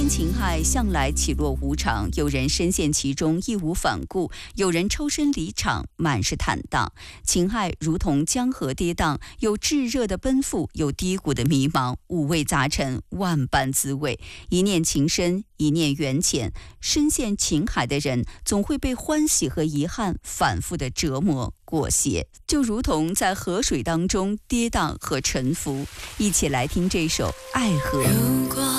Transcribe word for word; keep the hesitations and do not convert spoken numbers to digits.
情海向来起落无常，有人深陷其中义无反顾，有人抽身离场满是坦荡。情爱如同江河跌宕，有炙热的奔赴，有低谷的迷茫，五味杂陈，万般滋味。一念情深，一念缘浅，深陷情海的人总会被欢喜和遗憾反复的折磨裹挟，就如同在河水当中跌宕和沉浮。一起来听这首《爱河》。 如果